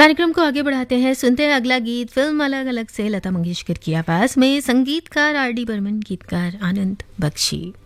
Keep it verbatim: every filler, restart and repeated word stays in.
कार्यक्रम को आगे बढ़ाते हैं, सुनते हैं अगला गीत फिल्म अलग अलग से लता मंगेशकर की आवाज़ में, संगीतकार आर डी बर्मन, गीतकार आनंद बख्शी।